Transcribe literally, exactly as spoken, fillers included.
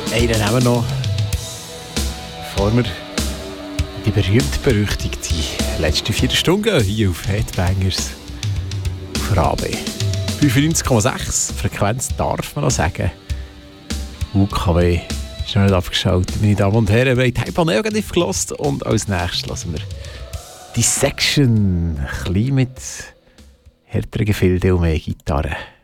Einen nehmen wir noch, bevor wir die berühmt-berüchtigte letzte vier Stunden hier auf Headbangers auf R A B. fünfundneunzig Komma sechs Frequenz darf man noch sagen. U K W ist noch nicht abgeschaltet. Meine Damen und Herren, wir haben die Hyper Negativ gehört und als nächstes lassen wir Dissection. Ein bisschen mit härteren Gefilden und mehr Gitarre.